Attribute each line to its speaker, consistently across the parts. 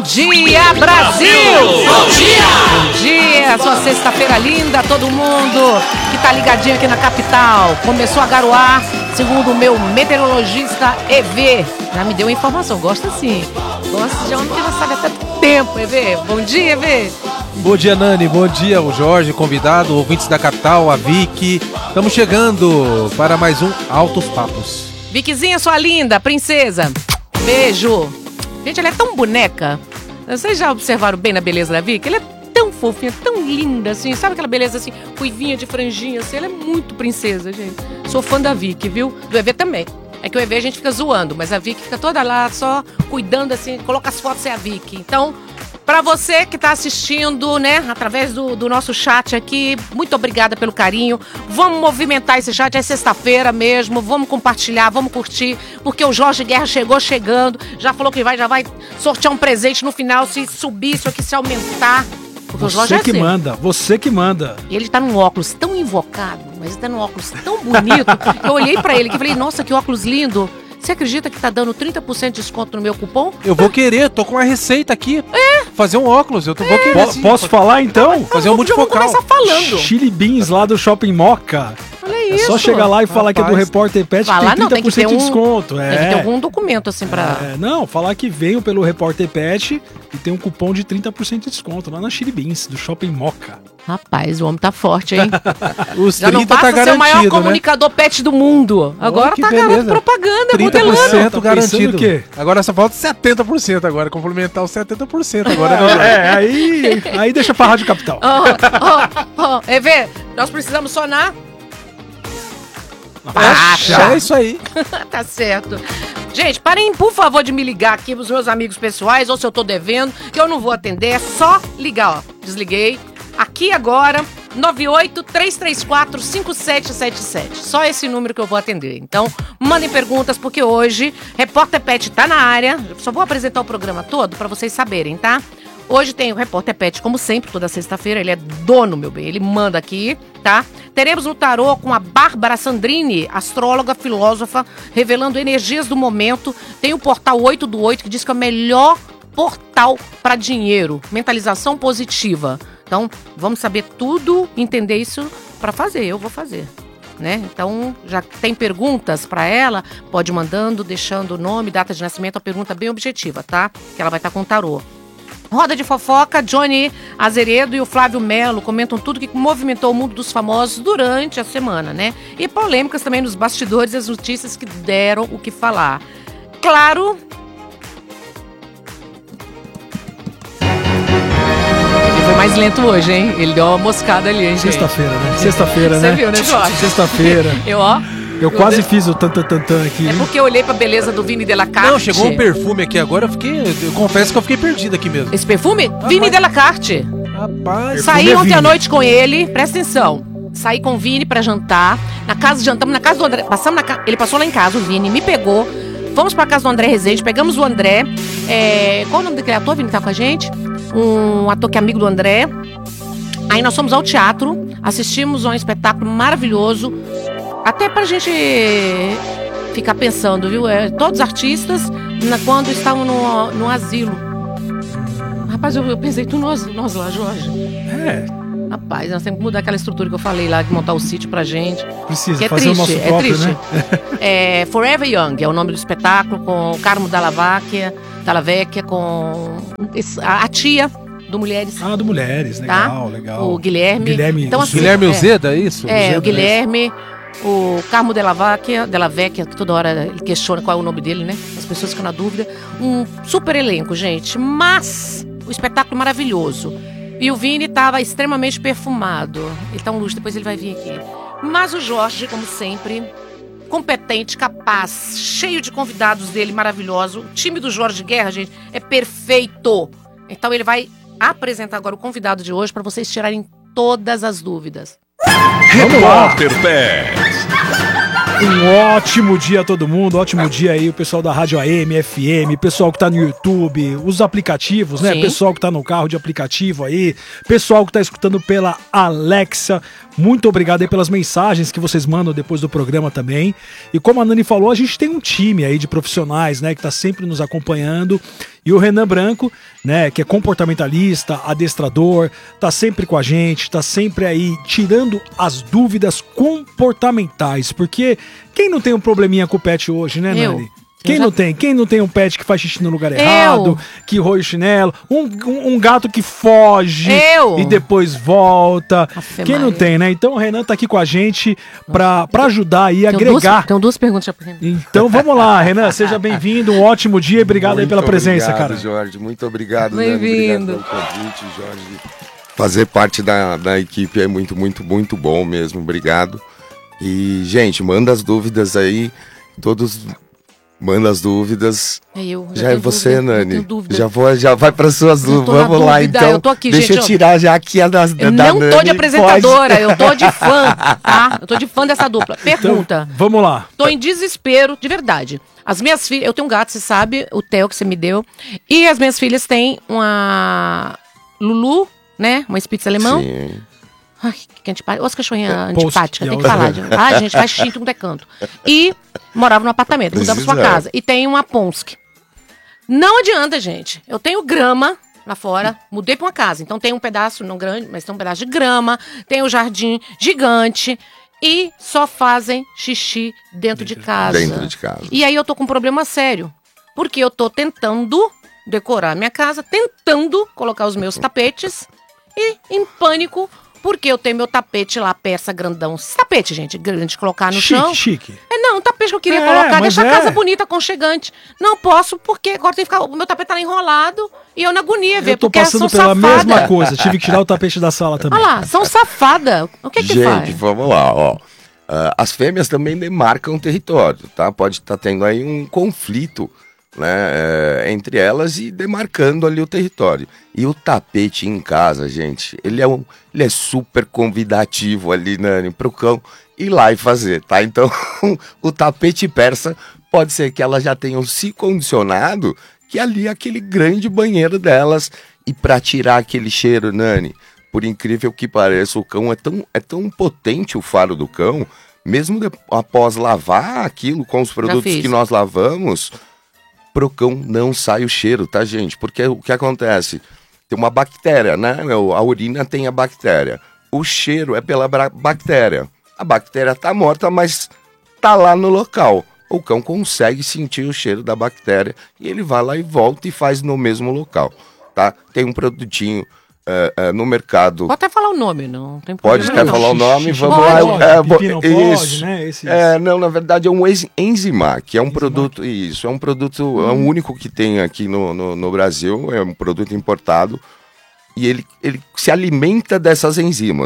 Speaker 1: Dia, Brasil!
Speaker 2: Bom dia!
Speaker 1: Bom dia, sua sexta-feira linda, todo mundo que tá ligadinho aqui na capital. Começou a garoar, segundo o meu meteorologista EV. Já me deu a informação, gosta sim. Gosta de homem que já sabe há tanto tempo, EV. Bom dia, EV.
Speaker 3: Bom dia, Nani. Bom dia, o Jorge, convidado, ouvintes da capital, a Vicky. Estamos chegando para mais um Altos Papos.
Speaker 1: Vickyzinha, sua linda, princesa. Beijo. Gente, ela é tão boneca. Vocês já observaram bem na beleza da Vicky? Ela é tão fofinha, tão linda, assim. Sabe aquela beleza, assim, ruivinha de franjinha, assim? Ela é muito princesa, gente. Sou fã da Vicky, viu? Do EV também. É que o EV a gente fica zoando, mas a Vicky fica toda lá, só cuidando, assim, coloca as fotos, é a Vicky. Então, pra você que tá assistindo, né, através do nosso chat aqui, muito obrigada pelo carinho. Vamos movimentar esse chat, é sexta-feira mesmo, vamos compartilhar, vamos curtir, porque o Jorge Guerra chegando, já falou que já vai sortear um presente no final, se subir isso aqui, se aumentar. Porque
Speaker 4: você
Speaker 1: o Jorge
Speaker 4: que manda, você que manda.
Speaker 1: Ele tá num óculos tão invocado, mas tá num óculos tão bonito, que eu olhei pra ele e falei, nossa, que óculos lindo. Você acredita que tá dando 30% de desconto no meu cupom?
Speaker 3: Eu vou querer, tô com uma receita aqui. Fazer um óculos, vou querer sim.
Speaker 4: Posso falar então?
Speaker 3: Fazer um multifocal.
Speaker 1: Vamos começar falando.
Speaker 4: Chili Beans lá do Shopping Moca.
Speaker 1: Olha
Speaker 4: É
Speaker 1: isso.
Speaker 4: só chegar lá e falar que é do Repórter Pet,
Speaker 1: Falar,
Speaker 4: tem 30% de desconto.
Speaker 1: Tem que ter algum documento assim pra...
Speaker 4: Não, falar que veio pelo Repórter Pet e tem um cupom de 30% de desconto lá na Chili Beans, do Shopping Moca.
Speaker 1: Rapaz, o homem tá forte, hein?
Speaker 3: Os 30
Speaker 1: Já não basta
Speaker 3: tá
Speaker 1: ser
Speaker 3: garantido,
Speaker 1: o maior
Speaker 3: né?
Speaker 1: comunicador pet do mundo. Agora
Speaker 3: que
Speaker 1: tá
Speaker 3: beleza.
Speaker 1: garoto propaganda,
Speaker 3: 30%
Speaker 1: modelando.
Speaker 4: Tá
Speaker 3: garantido.
Speaker 4: pensando o quê?
Speaker 3: Agora só falta 70% agora, complementar os 70% agora.
Speaker 4: Aí deixa pra Rádio Capital.
Speaker 1: EV, nós precisamos sonar.
Speaker 3: É isso aí.
Speaker 1: Tá certo. Gente, parem, por favor, de me ligar aqui pros meus amigos pessoais, ou se eu tô devendo, que eu não vou atender. É só ligar, ó. Desliguei. Aqui agora, 98-334-5777. Só esse número que eu vou atender. Então, mandem perguntas, porque hoje, Repórter Pet tá na área. Eu só vou apresentar o programa todo pra vocês saberem, tá? Hoje tem o Repórter Pet, como sempre, toda sexta-feira. Ele é dono, meu bem. Ele manda aqui, tá? Teremos no tarô com a Bárbara Sandrini, astróloga, filósofa, revelando energias do momento. Tem o portal 8 do 8, que diz que é o melhor portal para dinheiro. Mentalização positiva. Então, vamos saber tudo, entender isso para fazer. Eu vou fazer, né? Então, já tem perguntas para ela? Pode ir mandando, deixando o nome, data de nascimento, a pergunta bem objetiva, tá? Que ela vai estar com o tarô. Roda de fofoca, Johnny Azeredo e o Flávio Melo comentam tudo que movimentou o mundo dos famosos durante a semana, né? E polêmicas também nos bastidores e as notícias que deram o que falar. Claro... Ele foi mais lento hoje, hein? Ele deu uma moscada ali, hein, gente?
Speaker 4: Sexta-feira, né? Sexta-feira, né?
Speaker 1: Você viu, né, Jorge?
Speaker 4: Sexta-feira.
Speaker 1: Eu
Speaker 4: quase fiz o tan-tan-tan-tan aqui.
Speaker 1: É porque eu olhei pra beleza do Vini Delacarte.
Speaker 3: Não, chegou um perfume aqui agora, eu confesso que eu fiquei perdido aqui mesmo.
Speaker 1: Esse perfume? Vini Delacarte.
Speaker 3: Rapaz,
Speaker 1: Saí ontem
Speaker 4: Vini.
Speaker 1: à noite com ele, presta atenção. Saí com o Vini pra jantar. Jantamos na casa do André. Ele passou lá em casa, o Vini, me pegou. Fomos pra casa do André Rezende, pegamos o André. Qual o nome daquele ator, Vini, tá com a gente? Um ator que é amigo do André. Aí nós fomos ao teatro, assistimos a um espetáculo maravilhoso. Até pra gente ficar pensando, viu? Todos os artistas, quando estavam no asilo. Rapaz, eu pensei, nós lá, Jorge. Rapaz, nós temos que mudar aquela estrutura que eu falei lá, de montar o sítio pra gente.
Speaker 4: Precisa
Speaker 1: que é
Speaker 4: fazer
Speaker 1: triste,
Speaker 4: o nosso próprio,
Speaker 1: triste.
Speaker 4: né?
Speaker 1: Forever Young é o nome do espetáculo, com o Carmo Dalla Vecchia, com a tia do Mulheres.
Speaker 4: Ah, do Mulheres,
Speaker 1: tá?
Speaker 4: legal.
Speaker 1: O Guilherme.
Speaker 4: Então,
Speaker 1: assim,
Speaker 3: Guilherme Uzeda, é isso?
Speaker 1: O Guilherme, o Carmo Della Vecchia, que toda hora ele questiona qual é o nome dele, né? As pessoas ficam na dúvida. Um super elenco, gente. Mas o espetáculo maravilhoso. E o Vini estava extremamente perfumado. Ele tá um luxo, depois ele vai vir aqui. Mas o Jorge, como sempre, competente, capaz, cheio de convidados dele, maravilhoso. O time do Jorge Guerra, gente, é perfeito. Então ele vai apresentar agora o convidado de hoje para vocês tirarem todas as dúvidas.
Speaker 2: Repórter Pet.
Speaker 4: Um ótimo dia a todo mundo, ótimo dia aí o pessoal da Rádio AM, FM, pessoal que tá no YouTube, os aplicativos, né?
Speaker 1: Sim.
Speaker 4: Pessoal que tá no carro de aplicativo aí, pessoal que tá escutando pela Alexa. Muito obrigado aí pelas mensagens que vocês mandam depois do programa também. E como a Nani falou, a gente tem um time aí de profissionais, né, que tá sempre nos acompanhando. E o Renan Branco, né, que é comportamentalista, adestrador, tá sempre com a gente, tá sempre aí tirando as dúvidas comportamentais. Porque quem não tem um probleminha com o pet hoje, né, Nani? Quem não tem? Quem não tem um pet que faz xixi no lugar errado, que roe o chinelo, um gato que foge e depois volta. Quem não tem, né? Então o Renan tá aqui com a gente pra ajudar aí, agregar.
Speaker 1: Tem duas perguntas já pro Renan.
Speaker 4: Então vamos lá, Renan, seja bem-vindo, um ótimo dia e obrigado aí pela presença, cara.
Speaker 5: Jorge, muito obrigado.
Speaker 1: Bem-vindo.
Speaker 5: Obrigado pelo convite, Jorge. Fazer parte da equipe é muito, muito, muito bom mesmo, obrigado. E, gente, manda as dúvidas aí, todos... Manda as dúvidas. Já é você, Nani. Já vai para suas dúvidas. Vamos lá, então.
Speaker 1: Eu tô aqui,
Speaker 5: deixa eu tirar já aqui a da
Speaker 1: Nani. Não tô de apresentadora, eu tô de fã, tá? Eu tô de fã dessa dupla. Pergunta.
Speaker 4: Então, vamos lá.
Speaker 1: Tô em desespero, de verdade. As minhas filhas... Eu tenho um gato, você sabe, o Theo que você me deu. E as minhas filhas têm uma Lulu, né? Uma Spitz alemão.
Speaker 5: Sim.
Speaker 1: Ai, que antipática. Ou as cachorrinhas antipáticas, tem que falar. Ai, gente, faz xixi com canto. E morava no apartamento, mudamos pra casa. E tem uma Ponsk. Não adianta, gente. Eu tenho grama lá fora, mudei pra uma casa. Então tem um pedaço, não grande, mas tem um pedaço de grama. Tem um jardim gigante. E só fazem xixi dentro de casa.
Speaker 5: Dentro de casa.
Speaker 1: E aí eu tô com um problema sério. Porque eu tô tentando decorar minha casa, tentando colocar os meus tapetes. E em pânico... Porque eu tenho meu tapete lá, peça grandão. Esse tapete, gente, grande, colocar no chão.
Speaker 4: Chique.
Speaker 1: Um tapete que eu queria colocar, deixar a casa bonita, aconchegante. Não posso, porque agora tem que ficar. O meu tapete tá lá enrolado e eu na agonia, ver.
Speaker 4: Eu tô passando pela mesma coisa. Tive que tirar o tapete da sala também.
Speaker 1: Olha lá, são safada. O que faz?
Speaker 5: Gente, vamos lá, ó. As fêmeas também demarcam território, tá? Pode estar tendo aí um conflito, né, entre elas e demarcando ali o território. E o tapete em casa, gente, ele é super convidativo ali, Nani, pro cão ir lá e fazer, tá? Então, o tapete persa pode ser que elas já tenham se condicionado que ali é aquele grande banheiro delas. E para tirar aquele cheiro, Nani, por incrível que pareça, o cão é tão potente, o faro do cão, mesmo após lavar aquilo com os produtos que nós lavamos, pro cão não sai o cheiro, tá, gente? Porque o que acontece? Tem uma bactéria, né? A urina tem a bactéria. O cheiro é pela bactéria. A bactéria tá morta, mas tá lá no local. O cão consegue sentir o cheiro da bactéria e ele vai lá e volta e faz no mesmo local, tá? Tem um produtinho no mercado.
Speaker 1: Pode até falar o nome, não tem
Speaker 5: problema. Pode até falar o nome, vamos lá.
Speaker 4: Isso. Né?
Speaker 5: Não, na verdade é um Enzimac, é um produto, isso, é um produto, é o único que tem aqui no Brasil, é um produto importado, e ele se alimenta dessas enzimas,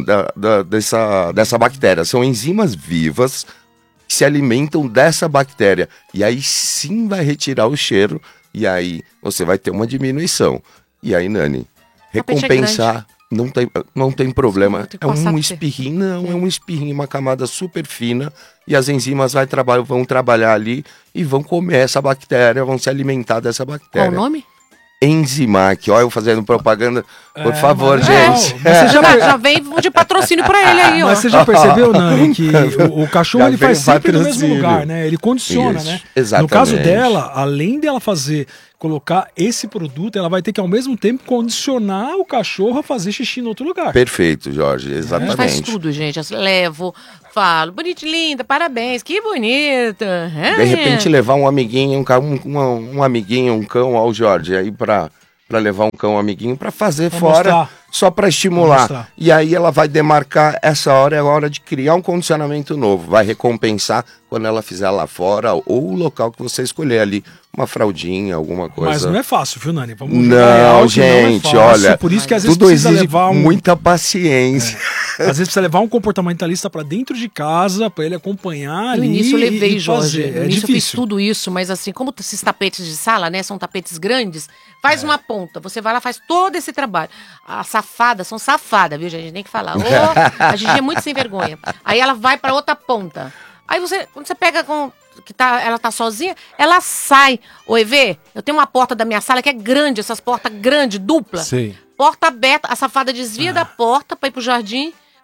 Speaker 5: dessa bactéria. São enzimas vivas que se alimentam dessa bactéria, e aí sim vai retirar o cheiro, e aí você vai ter uma diminuição. E aí, Nani, recompensar, não tem problema. É um espirrinho, é um espirrinho, uma camada super fina, e as enzimas vão trabalhar ali e vão comer essa bactéria, vão se alimentar dessa bactéria.
Speaker 1: Qual o nome?
Speaker 5: Enzimac, olha eu fazendo propaganda, por favor, gente.
Speaker 1: Você já vem de patrocínio pra ele aí, ó.
Speaker 4: Mas você já percebeu, Nani, que o cachorro ele faz sempre no mesmo lugar, né? Ele condiciona, né?
Speaker 5: Exatamente.
Speaker 4: No caso dela, além dela colocar esse produto, ela vai ter que ao mesmo tempo condicionar o cachorro a fazer xixi em outro lugar.
Speaker 5: Perfeito, Jorge, exatamente.
Speaker 1: Faz tudo, gente. Eu levo, falo, bonita, linda, parabéns, que bonita.
Speaker 5: De repente levar um amiguinho, um amiguinho, um cão ao Jorge, aí pra levar um cão amiguinho pra fazer pra fora, mostrar. Só pra estimular. E aí ela vai demarcar, essa hora é a hora de criar um condicionamento novo, vai recompensar quando ela fizer lá fora ou o local que você escolher ali, uma fraldinha, alguma coisa.
Speaker 4: Mas não é fácil, viu, Nani?
Speaker 5: Não, gente, não é olha,
Speaker 4: por isso que às vezes
Speaker 5: tudo
Speaker 4: precisa
Speaker 5: exige
Speaker 4: levar
Speaker 5: muita paciência.
Speaker 4: Às vezes precisa levar um comportamentalista pra dentro de casa, pra ele acompanhar ali.
Speaker 1: No início eu levei, Jorge.
Speaker 4: No
Speaker 1: início
Speaker 4: difícil.
Speaker 1: eu fiz tudo isso, mas assim, como esses tapetes de sala, né, são tapetes grandes, faz uma ponta, você vai lá, faz todo esse trabalho. As safadas são safadas, viu, gente? Tem que falar. A gente é muito sem vergonha. Aí ela vai pra outra ponta. Aí quando você pega ela tá sozinha, ela sai. Ô, Evê, eu tenho uma porta da minha sala que é grande, essas portas grandes, dupla.
Speaker 3: Sim.
Speaker 1: Porta aberta, a safada desvia da porta pra ir pro jardim,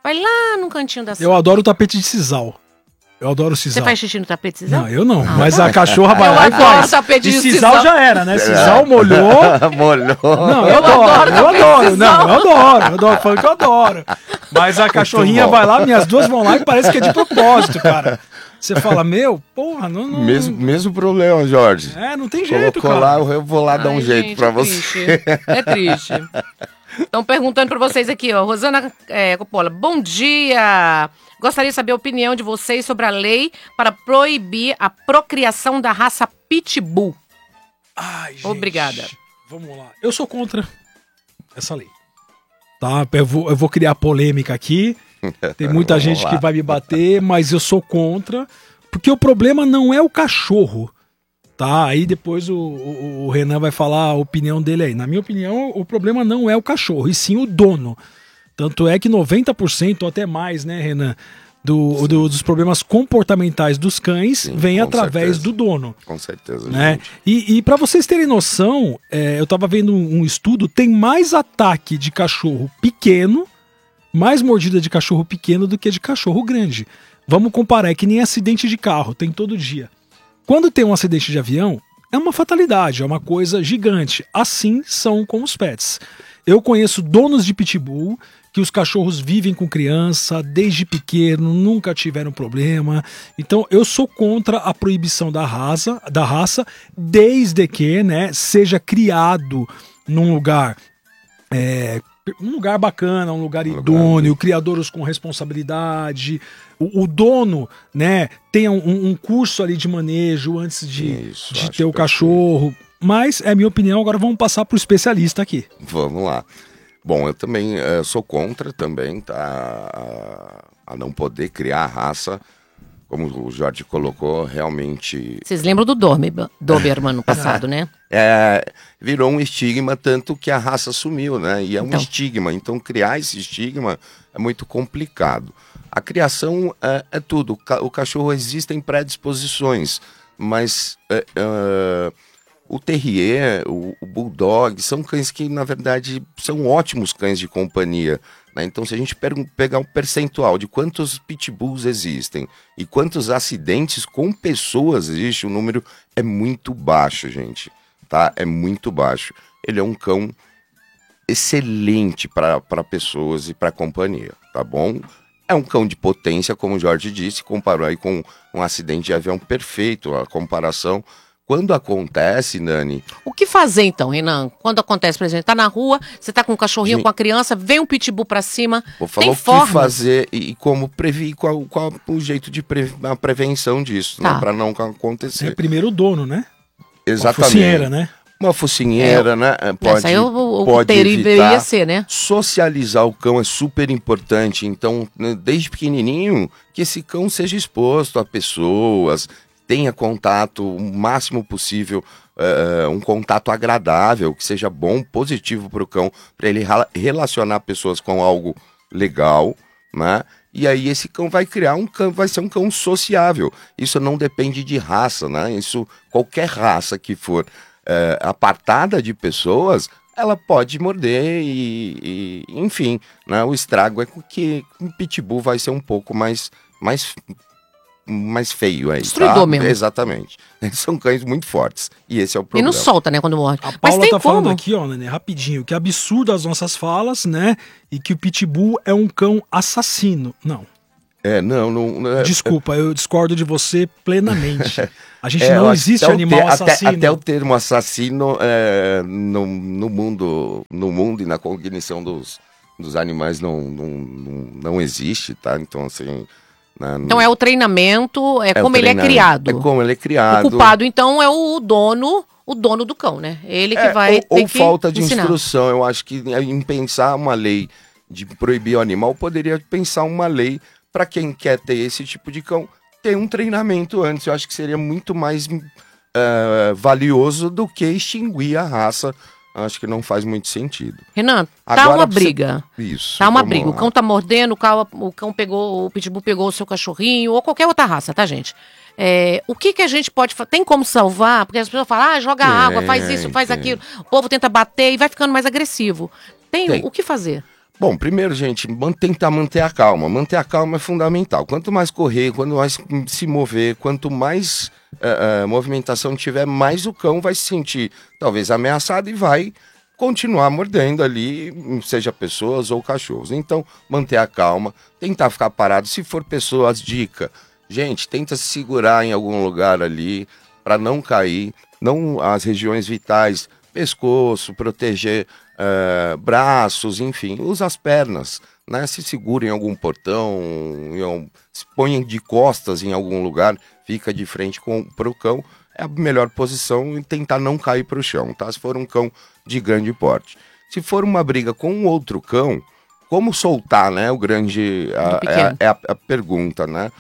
Speaker 1: Vai lá num cantinho da
Speaker 4: Eu
Speaker 1: sala.
Speaker 4: adoro o tapete de sisal. Eu adoro o sisal.
Speaker 1: Você faz xixi no tapete de sisal?
Speaker 4: Não, eu não. Mas a cachorra vai
Speaker 1: Eu
Speaker 4: lá e
Speaker 1: adoro
Speaker 4: faz.
Speaker 1: tapete
Speaker 4: E
Speaker 1: de
Speaker 4: sisal
Speaker 1: sisal.
Speaker 4: já era, né? Sisal molhou.
Speaker 5: Molhou.
Speaker 4: Não, eu adoro. Não, eu adoro. Falando que eu adoro. Mas a cachorrinha
Speaker 5: bom.
Speaker 4: vai lá, minhas duas vão lá e parece que é de propósito, cara. Você fala, porra, não.
Speaker 5: Mesmo problema, Jorge.
Speaker 4: Não tem jeito,
Speaker 5: Colocou
Speaker 4: cara.
Speaker 5: lá, eu vou lá dar um
Speaker 1: Ai,
Speaker 5: jeito
Speaker 1: gente,
Speaker 5: pra
Speaker 1: é
Speaker 5: você.
Speaker 1: triste. É triste. Estão perguntando pra vocês aqui, ó. Rosana Coppola, bom dia! Gostaria de saber a opinião de vocês sobre a lei para proibir a procriação da raça Pitbull.
Speaker 4: Ai, gente.
Speaker 1: Obrigada.
Speaker 4: Vamos lá. Eu sou contra essa lei. Tá? Eu vou criar polêmica aqui. Tem muita
Speaker 5: Vamos
Speaker 4: gente
Speaker 5: lá.
Speaker 4: que vai me bater, mas eu sou contra. Porque o problema não é o cachorro. Tá? Aí depois o Renan vai falar a opinião dele aí. Na minha opinião, o problema não é o cachorro, e sim o dono. Tanto é que 90% ou até mais, né, Renan, dos problemas comportamentais dos cães vem
Speaker 5: com
Speaker 4: através
Speaker 5: certeza.
Speaker 4: do dono.
Speaker 5: Com certeza,
Speaker 4: Né?
Speaker 5: gente.
Speaker 4: E para vocês terem noção, eu tava vendo um estudo, tem mais ataque de cachorro pequeno, mais mordida de cachorro pequeno do que de cachorro grande. Vamos comparar, é que nem acidente de carro, tem todo dia. Quando tem um acidente de avião, é uma fatalidade, é uma coisa gigante. Assim são com os pets. Eu conheço donos de pitbull que os cachorros vivem com criança desde pequeno, nunca tiveram problema. Então eu sou contra a proibição da raça, desde que, né, seja criado num lugar bacana, um lugar idôneo, criadores com responsabilidade, o dono, né, tenha um curso ali de manejo antes de ter o cachorro. Mas é minha opinião, agora vamos passar para o especialista aqui.
Speaker 5: Vamos lá. Bom, eu também sou contra também, tá, a não poder criar a raça, como o Jorge colocou, realmente...
Speaker 1: Vocês lembram do Doberman no passado, né?
Speaker 5: Virou um estigma, tanto que a raça sumiu, né? E é um
Speaker 1: Então.
Speaker 5: estigma, então criar esse estigma é muito complicado. A criação é tudo, o cachorro existem predisposições, mas... o terrier, o bulldog, são cães que, na verdade, são ótimos cães de companhia. Né? Então, se a gente pegar um percentual de quantos pitbulls existem e quantos acidentes com pessoas existe, o número é muito baixo, gente. Tá? É muito baixo. Ele é um cão excelente para pessoas e para companhia, tá bom? É um cão de potência, como o Jorge disse, comparou aí com um acidente de avião perfeito, a comparação. Quando acontece, Nani...
Speaker 1: O que fazer então, Renan? Quando acontece, por exemplo, tá na rua, você tá com um cachorrinho,
Speaker 5: Gente,
Speaker 1: com a criança, vem um pitbull pra cima,
Speaker 5: Vou falar
Speaker 1: tem
Speaker 5: o
Speaker 1: forma.
Speaker 5: que fazer e como prevenir, qual o jeito de a prevenção disso,
Speaker 1: Tá.
Speaker 5: né? Para não acontecer.
Speaker 4: Primeiro o dono, né?
Speaker 5: Exatamente.
Speaker 4: Uma focinheira, né?
Speaker 5: Uma focinheira, né?
Speaker 1: Essa aí o
Speaker 5: pode
Speaker 1: deveria
Speaker 5: evitar.
Speaker 1: ser, né?
Speaker 5: Socializar o cão é super importante. Então, né, desde pequenininho, que esse cão seja exposto a pessoas, tenha contato o máximo possível, um contato agradável, que seja bom, positivo para o cão, para ele relacionar pessoas com algo legal, né? E aí esse cão vai criar vai ser um cão sociável. Isso não depende de raça, né? Isso, qualquer raça que for apartada de pessoas, ela pode morder e enfim, né? O estrago é que um pitbull vai ser um pouco mais feio aí,
Speaker 1: Destruidor
Speaker 5: tá?
Speaker 1: mesmo.
Speaker 5: Exatamente. Eles são cães muito fortes. E esse é o
Speaker 1: E
Speaker 5: problema.
Speaker 1: não solta, né, quando morde.
Speaker 4: A
Speaker 1: Mas
Speaker 4: Paula
Speaker 1: tem
Speaker 4: tá
Speaker 1: como.
Speaker 4: falando aqui, ó, Nenê, rapidinho, que é absurdo as nossas falas, né? E que o pitbull é um cão assassino. Não.
Speaker 5: Não.
Speaker 4: Desculpa, eu discordo de você plenamente. A gente
Speaker 5: eu
Speaker 4: não
Speaker 5: acho que
Speaker 4: existe
Speaker 5: até
Speaker 4: animal assassino.
Speaker 5: Até o termo assassino no mundo e na cognição dos animais não existe, tá? Então, assim...
Speaker 1: Então é o treinamento, como ele é criado.
Speaker 5: É como ele é criado.
Speaker 1: O culpado, então, é o dono do cão, né? Ele que vai ter
Speaker 5: ou
Speaker 1: que
Speaker 5: falta de
Speaker 1: ensinar.
Speaker 5: instrução. Eu acho que em pensar uma lei de proibir o animal, poderia pensar uma lei para quem quer ter esse tipo de cão, ter um treinamento antes. Eu acho que seria muito mais valioso do que extinguir a raça. Acho que não faz muito sentido.
Speaker 1: Renan, tá
Speaker 5: Agora,
Speaker 1: uma briga.
Speaker 5: Isso.
Speaker 1: Tá uma
Speaker 5: vamos
Speaker 1: briga.
Speaker 5: lá.
Speaker 1: O cão tá mordendo, o pitbull pegou o seu cachorrinho, ou qualquer outra raça, tá, gente? O que a gente pode fazer? Tem como salvar? Porque as pessoas falam, joga água, faz isso, faz
Speaker 5: tem.
Speaker 1: aquilo. O povo tenta bater e vai ficando mais agressivo. Tem. O que fazer?
Speaker 5: Bom, primeiro, gente, tentar manter a calma. Manter a calma é fundamental. Quanto mais correr, quanto mais se mover, quanto mais movimentação tiver, mais o cão vai se sentir talvez ameaçado e vai continuar mordendo ali, seja pessoas ou cachorros. Então, manter a calma, tentar ficar parado. Se for pessoas, dica. Gente, tenta se segurar em algum lugar ali para não cair. Não as regiões vitais, pescoço, proteger braços, enfim, usa as pernas, né? Se segura em algum portão, se põe de costas em algum lugar, fica de frente para o cão, é a melhor posição e tentar não cair para o chão, tá? Se for um cão de grande porte. Se for uma briga com um outro cão, como soltar, né? É a pergunta, né?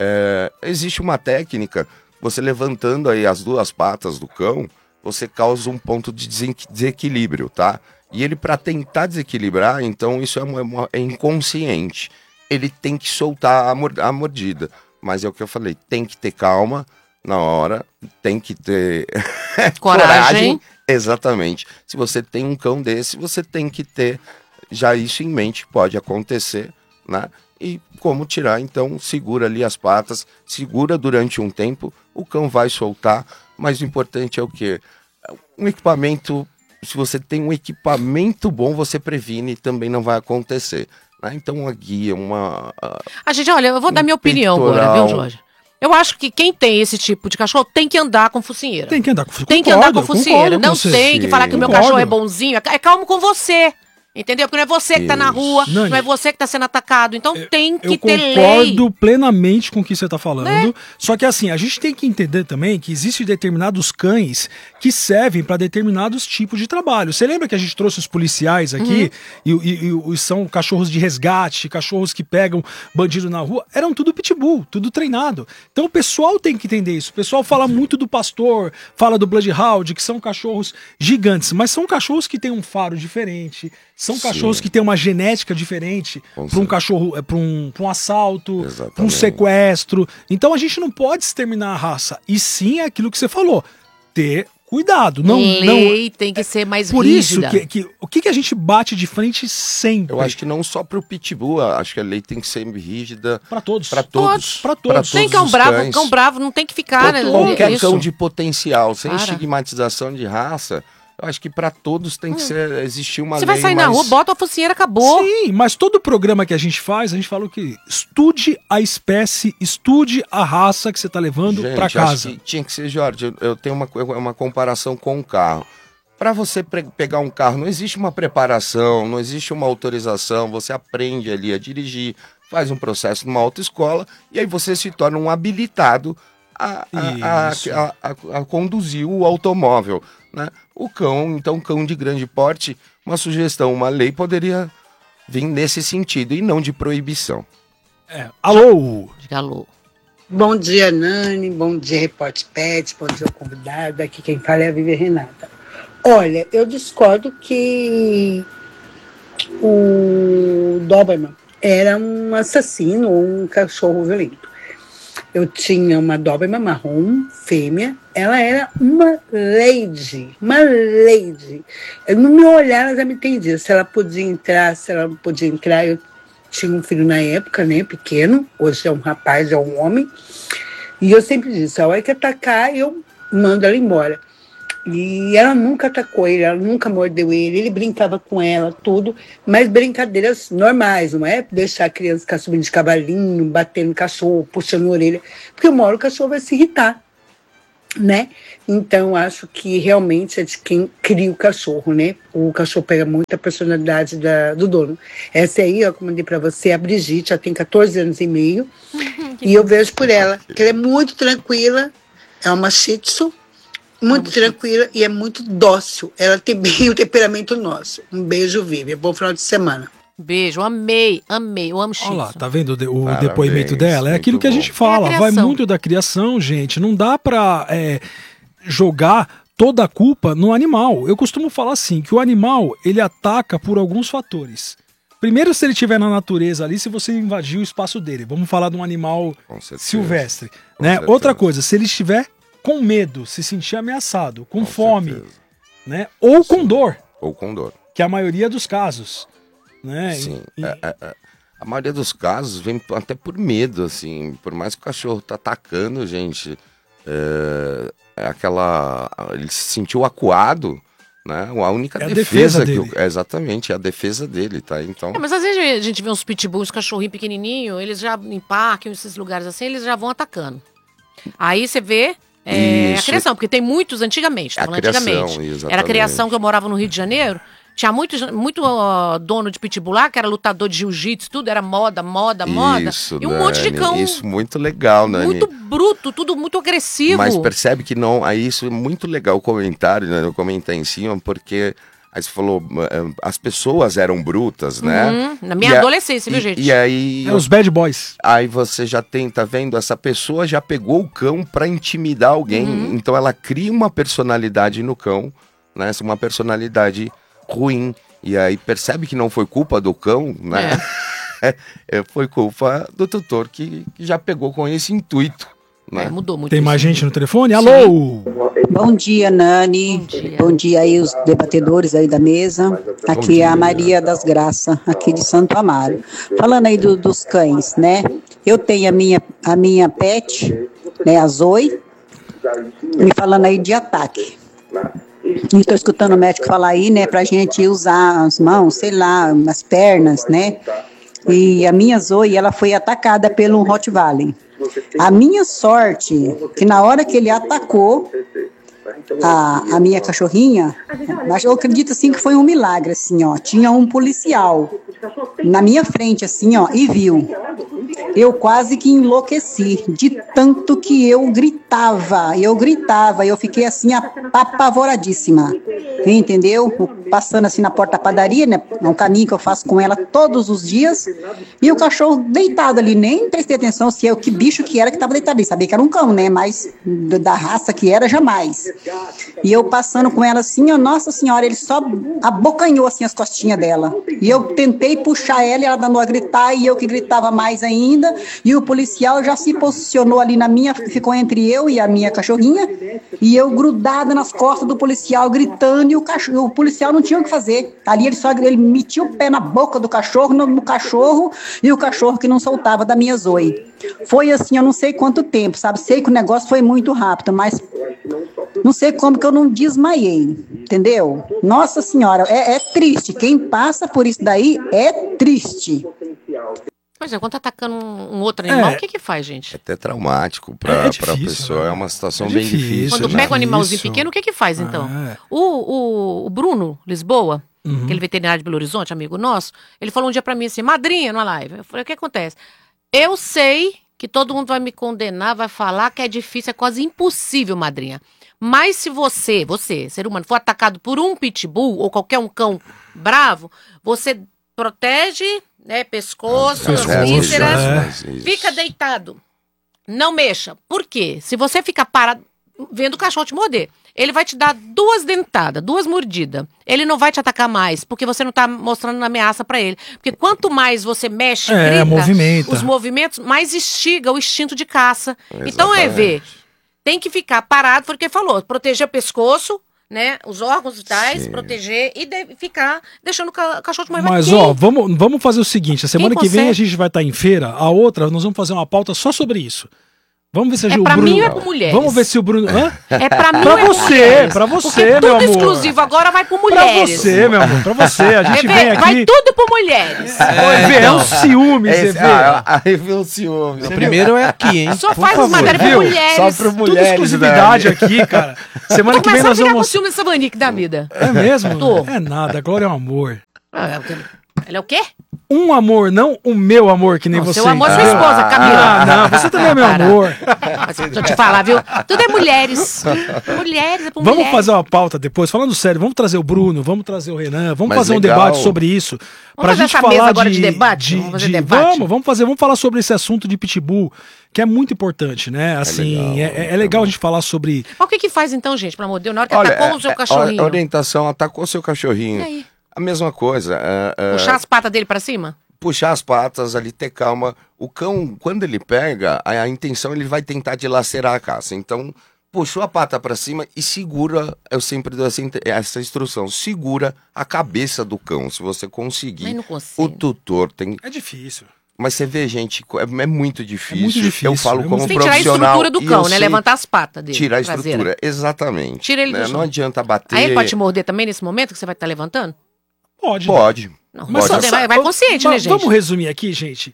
Speaker 5: Existe uma técnica, você levantando aí as duas patas do cão, você causa um ponto de desequilíbrio, tá? E ele, para tentar desequilibrar, então isso é inconsciente. Ele tem que soltar a mordida. Mas é o que eu falei, tem que ter calma na hora, tem que ter coragem. Exatamente. Se você tem um cão desse, você tem que ter já isso em mente, pode acontecer, né? E como tirar, então, segura ali as patas, segura durante um tempo, o cão vai soltar, mas o importante é o quê? Um equipamento, se você tem um equipamento bom, você previne e também não vai acontecer, né? Então, uma guia,
Speaker 1: gente, olha, eu vou dar minha opinião agora, viu, Jorge? Eu acho que quem tem esse tipo de cachorro tem que andar com focinheira.
Speaker 4: Tem que andar com focinheira.
Speaker 1: Tem que andar com focinheira. Não tem que falar que o meu cachorro é bonzinho. É calmo com você. Entendeu? Porque não é você que tá na rua, não é você que tá sendo atacado. Então tem que ter lei.
Speaker 4: Eu concordo plenamente com o que você tá falando. Né? Só que assim, a gente tem que entender também que existem determinados cães que servem para determinados tipos de trabalho. Você lembra que a gente trouxe os policiais aqui e são cachorros de resgate, cachorros que pegam bandido na rua? Eram tudo pitbull, tudo treinado. Então o pessoal tem que entender isso. O pessoal fala muito do pastor, fala do bloodhound, que são cachorros gigantes, mas são cachorros que têm um faro diferente. São cachorros que têm uma genética diferente para um cachorro, para um assalto, para um sequestro. Então a gente não pode exterminar a raça. E sim é aquilo que você falou, ter cuidado.
Speaker 1: Lei tem que ser mais
Speaker 4: por
Speaker 1: rígida.
Speaker 4: Por isso, o que a gente bate de frente sempre?
Speaker 5: Eu acho que não só para o pitbull, acho que a lei tem que ser rígida.
Speaker 4: Para todos.
Speaker 5: Para todos.
Speaker 4: Para todos.
Speaker 1: Tem cão bravo não tem que ficar, né?
Speaker 5: Qualquer cão de potencial, sem estigmatização de raça. Eu acho que para todos tem que existir uma lei.
Speaker 1: Você vai sair na rua, bota a focinheira, acabou.
Speaker 4: Sim, mas todo programa que a gente faz, a gente fala o quê? Estude a espécie, estude a raça que você está levando para casa.
Speaker 5: Acho que tinha que ser, Jorge, eu tenho uma comparação com um carro. Para você pegar um carro, não existe uma preparação, não existe uma autorização, você aprende ali a dirigir, faz um processo numa autoescola e aí você se torna um habilitado a conduzir o automóvel, né? O cão, então, cão de grande porte, uma sugestão, uma lei poderia vir nesse sentido e não de proibição.
Speaker 4: Alô?
Speaker 1: Diga alô.
Speaker 6: Bom dia, Nani, bom dia, Repórter Pet, bom dia, convidado. Aqui quem fala é a Vivi Renata. Olha, eu discordo que o Doberman era um assassino ou um cachorro violento. Eu tinha uma Doberman marrom, fêmea, ela era uma lady. No meu olhar, ela já me entendia. Se ela podia entrar, se ela não podia entrar. Eu tinha um filho na época, né, pequeno. Hoje é um rapaz, é um homem. E eu sempre disse, a hora que atacar, eu mando ela embora. E ela nunca atacou ele, ela nunca mordeu ele brincava com ela, tudo, mas brincadeiras normais, não é deixar a criança ficar subindo de cavalinho, batendo no cachorro, puxando a orelha, porque uma hora o cachorro vai se irritar, né? Então, acho que realmente é de quem cria o cachorro, né? O cachorro pega muito a personalidade do dono. Essa aí, ó, como eu dei pra você, a Brigitte, ela tem 14 anos e meio, e eu vejo por ela, que ela é muito tranquila, é uma Shih Tzu, muito tranquila e é muito dócil. Ela tem bem o temperamento nosso. Um beijo, Vivi. Bom final de semana.
Speaker 1: Beijo, amei. Eu amo Shih Tzu.
Speaker 4: Olha lá, tá vendo o depoimento dela? É aquilo que a gente fala, vai muito da criação, gente. Não dá pra jogar toda a culpa no animal. Eu costumo falar assim, que o animal, ele ataca por alguns fatores. Primeiro, se ele estiver na natureza ali, se você invadir o espaço dele. Vamos falar de um animal silvestre. Né? Outra coisa, se ele estiver com medo, se sentir ameaçado, com fome, né? Ou com dor.
Speaker 5: Ou com dor.
Speaker 4: Que é a maioria dos casos. né?
Speaker 5: Sim. A maioria dos casos vem até por medo, assim. Por mais que o cachorro tá atacando, gente, ele se sentiu acuado, né? A única defesa que exatamente, é a defesa dele, tá? Então...
Speaker 1: mas às vezes a gente vê uns pitbulls, cachorrinho pequenininho, eles já, em parque, nesses lugares assim, eles já vão atacando. Aí você vê... a criação, porque tem muitos antigamente, tô falando antigamente. Era a criação que eu morava no Rio de Janeiro. Tinha muito dono de pitbull lá, que era lutador de jiu-jitsu, tudo era moda.
Speaker 5: Isso,
Speaker 1: e um monte de cão.
Speaker 5: Isso, muito legal, Nani.
Speaker 1: Muito bruto, tudo muito agressivo.
Speaker 5: Mas percebe que não, aí isso é muito legal o comentário, né? Eu comentei em cima, porque aí você falou, as pessoas eram brutas, né?
Speaker 1: Na minha adolescência, viu, gente?
Speaker 5: E aí...
Speaker 4: os bad boys.
Speaker 5: Aí você já tá vendo, essa pessoa já pegou o cão pra intimidar alguém, então ela cria uma personalidade no cão, né? Uma personalidade ruim, e aí percebe que não foi culpa do cão, né? Foi culpa do tutor que já pegou com esse intuito, né?
Speaker 1: Mudou muito.
Speaker 4: Tem mais gente no telefone? Alô?
Speaker 7: Bom dia, Nani. Bom dia aí os debatedores aí da mesa. Aqui é a Maria das Graças, aqui de Santo Amaro. Falando aí dos cães, né? Eu tenho a minha pet, né, a Zoe, me falando aí de ataque. Estou escutando o médico falar aí, né, pra gente usar as mãos, sei lá, as pernas, né? E a minha Zoe, ela foi atacada pelo Rottweiler. A minha sorte, que na hora que ele atacou a minha cachorrinha, mas eu acredito assim que foi um milagre, assim, ó. Tinha um policial na minha frente, assim, ó, e viu. Eu quase que enlouqueci de tanto que eu gritava, eu fiquei assim apavoradíssima, entendeu? Passando assim na porta da padaria, né? É um caminho que eu faço com ela todos os dias, e o cachorro deitado ali, nem prestei atenção se que bicho que era que estava deitado ali, sabia que era um cão, né? Mas da raça que era, jamais. E eu passando com ela assim, ó, nossa senhora, ele só abocanhou assim as costinhas dela, e eu tentei puxar ela e ela dando a gritar, e eu que gritava mais ainda, e o policial já se posicionou ali ficou entre eu e a minha cachorrinha, e eu grudada nas costas do policial, gritando, e o policial não tinha o que fazer. Ali ele metia o pé na boca do cachorro, no cachorro, e o cachorro que não soltava da minha Zoe. Foi assim, eu não sei quanto tempo, sabe? Sei que o negócio foi muito rápido, mas não sei como que eu não desmaiei, entendeu? Nossa senhora, é triste. Quem passa por isso daí é triste.
Speaker 1: Pois é, quando tá atacando um outro animal, o que faz, gente?
Speaker 5: É até traumático pra pessoa,
Speaker 4: né?
Speaker 5: É uma situação bem difícil.
Speaker 1: Quando pega um animalzinho pequeno, o que faz, então? O Bruno Lisboa, aquele veterinário de Belo Horizonte, amigo nosso, ele falou um dia pra mim assim, madrinha, numa live. Eu falei, o que acontece? Eu sei que todo mundo vai me condenar, vai falar que é difícil, é quase impossível, madrinha. Mas se você, ser humano, for atacado por um pitbull ou qualquer um cão bravo, você protege, né, pescoço, as vísceras, fica deitado. Não mexa. Por quê? Se você ficar parado vendo o cachorro te morder, ele vai te dar 2 dentadas, 2 mordidas. Ele não vai te atacar mais, porque você não tá mostrando ameaça pra ele. Porque quanto mais você mexe, grita,
Speaker 4: movimenta.
Speaker 1: Os movimentos, mais instiga o instinto de caça.
Speaker 5: Exatamente.
Speaker 1: Então tem que ficar parado, foi o que ele falou, proteger o pescoço, né, os órgãos vitais, proteger e ficar deixando o cachorro te morder.
Speaker 4: Mas ó, vamos fazer o seguinte, a semana que vem a gente vai estar em feira, a outra nós vamos fazer uma pauta só sobre isso. Vamos ver se o
Speaker 1: pra
Speaker 4: Bruno...
Speaker 1: mim ou é pra mulheres?
Speaker 4: Vamos ver se o Bruno... Hã?
Speaker 1: É pra mim
Speaker 4: pra
Speaker 1: ou é
Speaker 4: você,
Speaker 1: pra
Speaker 4: você,
Speaker 1: Porque
Speaker 4: meu
Speaker 1: tudo
Speaker 4: amor.
Speaker 1: exclusivo agora vai pro mulheres.
Speaker 4: Pra você, meu amor, pra você. A gente vem aqui...
Speaker 1: Vai tudo pro mulheres.
Speaker 4: É um ciúme, você vê.
Speaker 5: Aí vê o ciúme.
Speaker 3: O primeiro é aqui, hein?
Speaker 1: Só
Speaker 3: Por
Speaker 1: faz
Speaker 3: favor.
Speaker 1: matéria pra mulheres.
Speaker 5: Só pro
Speaker 4: Tudo
Speaker 5: mulheres,
Speaker 4: exclusividade aqui, cara. Semana que vem nós
Speaker 1: Começa a ficar com
Speaker 4: vamos...
Speaker 1: ciúme dessa Vanique da vida.
Speaker 4: É mesmo?
Speaker 1: Tô.
Speaker 4: É nada, a Glória é um amor.
Speaker 1: Ele é o quê?
Speaker 4: Um amor, não o meu amor, que nem
Speaker 1: Não,
Speaker 4: você.
Speaker 1: seu amor é sua esposa, Camila.
Speaker 4: Não, você também é meu amor.
Speaker 1: Deixa eu te falar, viu? Tudo é mulheres. Mulheres é pra mulheres.
Speaker 4: Vamos fazer uma pauta depois, falando sério, vamos trazer o Bruno, vamos trazer o Renan, vamos fazer um
Speaker 5: legal.
Speaker 4: debate sobre isso.
Speaker 1: Vamos fazer essa mesa agora de debate? Vamos fazer debate?
Speaker 4: Vamos falar sobre esse assunto de pitbull, que é muito importante, né? Assim, é legal a gente falar sobre...
Speaker 1: Mas o que faz então, gente, pelo amor de Deus, na hora que atacou o seu cachorrinho?
Speaker 5: A orientação, atacou o seu cachorrinho.
Speaker 1: E aí?
Speaker 5: A mesma coisa.
Speaker 1: Puxar as patas dele pra cima?
Speaker 5: Puxar as patas ali, ter calma. O cão, quando ele pega, a intenção ele vai tentar dilacerar a caça. Então, puxou a pata pra cima e segura, eu sempre dou essa instrução, segura a cabeça do cão, se você conseguir.
Speaker 1: Mas não consigo.
Speaker 5: O tutor tem...
Speaker 4: É difícil.
Speaker 5: Mas você vê, gente, é muito difícil.
Speaker 4: É muito difícil.
Speaker 5: Eu falo como
Speaker 1: Você tem que tirar a
Speaker 5: profissional.
Speaker 1: estrutura do cão, né? Levantar as patas dele.
Speaker 5: Tirar a
Speaker 1: traseira.
Speaker 5: estrutura, exatamente.
Speaker 1: Tira ele do
Speaker 5: né?
Speaker 1: chão.
Speaker 5: Não adianta bater.
Speaker 1: Aí ele pode te morder também nesse momento que você vai estar levantando?
Speaker 4: Pode.
Speaker 5: Pode.
Speaker 1: Não,
Speaker 4: Mas
Speaker 5: pode.
Speaker 1: vai consciente, né, gente?
Speaker 4: Vamos resumir aqui, gente.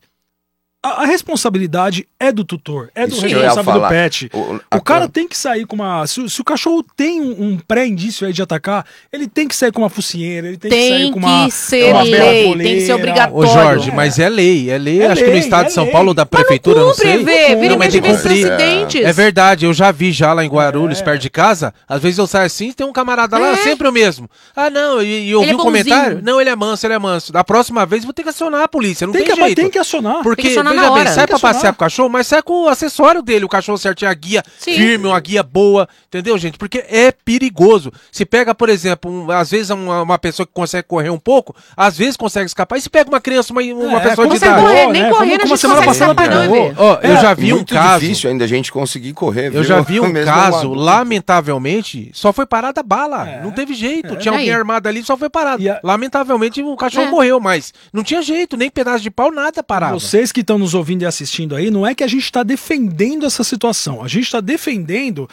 Speaker 4: A responsabilidade é do tutor, é do
Speaker 5: Isso que eu ia
Speaker 4: responsável do
Speaker 5: falar.
Speaker 4: pet.
Speaker 5: A
Speaker 4: O cara
Speaker 5: cam-
Speaker 4: tem que sair com uma... Se o cachorro tem um pré-indício aí de atacar, ele tem que sair com uma focinheira, ele tem que sair
Speaker 1: Tem
Speaker 4: com uma...
Speaker 1: que ser
Speaker 4: uma
Speaker 1: lei,
Speaker 4: coleira.
Speaker 1: tem que ser
Speaker 3: Ô,
Speaker 1: obrigatório.
Speaker 3: Jorge, mas é lei. É lei,
Speaker 4: É
Speaker 3: acho que no
Speaker 4: lei,
Speaker 3: estado
Speaker 4: é
Speaker 3: de São
Speaker 4: lei.
Speaker 3: Paulo, da prefeitura, não
Speaker 1: Cumpre,
Speaker 3: sei.
Speaker 1: vê, vira
Speaker 3: Não, mas
Speaker 1: e mexe
Speaker 3: tem que
Speaker 1: esses
Speaker 3: cumprir.
Speaker 1: acidentes.
Speaker 3: É verdade, eu já vi já lá em Guarulhos, perto de casa. Às vezes eu saio assim, tem um camarada lá, sempre o mesmo. Ah, não, e eu
Speaker 1: Ele
Speaker 3: vi
Speaker 1: é
Speaker 3: um comentário.
Speaker 1: bonzinho.
Speaker 3: Não, ele é manso, ele é manso. Da próxima vez vou ter que acionar a polícia, não tem,
Speaker 4: Tem
Speaker 3: jeito.
Speaker 4: que acionar.
Speaker 3: Porque,
Speaker 1: Tem que acionar
Speaker 3: veja
Speaker 1: na
Speaker 3: bem,
Speaker 1: hora.
Speaker 3: sai
Speaker 4: Tem que
Speaker 3: pra passear
Speaker 4: acionar.
Speaker 3: com o cachorro, mas sai com o acessório dele, o cachorro certinho, a guia
Speaker 1: Sim.
Speaker 3: firme, uma guia boa, entendeu, gente? Porque é perigoso. Se pega, por exemplo, às vezes uma pessoa que consegue correr um pouco, às vezes consegue escapar, e se pega uma criança, uma pessoa de
Speaker 4: como você
Speaker 3: idade...
Speaker 1: correr,
Speaker 4: falou,
Speaker 1: nem
Speaker 4: né?
Speaker 1: correndo,
Speaker 4: Como
Speaker 1: a gente
Speaker 4: semana
Speaker 1: consegue
Speaker 4: passada
Speaker 1: escapar, não,
Speaker 4: pegou.
Speaker 1: Evê?
Speaker 3: Ó, eu já vi um
Speaker 5: muito
Speaker 3: caso...
Speaker 5: difícil ainda a gente conseguir correr,
Speaker 3: Eu
Speaker 5: viu?
Speaker 3: já vi um
Speaker 5: Mesmo
Speaker 3: caso,
Speaker 5: adulto.
Speaker 3: lamentavelmente, só foi parada a bala. Não teve jeito. Tinha alguém
Speaker 1: Aí.
Speaker 3: armado ali, só foi parado.
Speaker 4: E a-
Speaker 3: Lamentavelmente, o cachorro
Speaker 1: É.
Speaker 3: morreu, mas não tinha jeito, nem pedaço de pau, nada parava.
Speaker 4: Vocês que estão nos ouvindo e assistindo aí, não é que a gente está defendendo essa situação. A gente está defendendo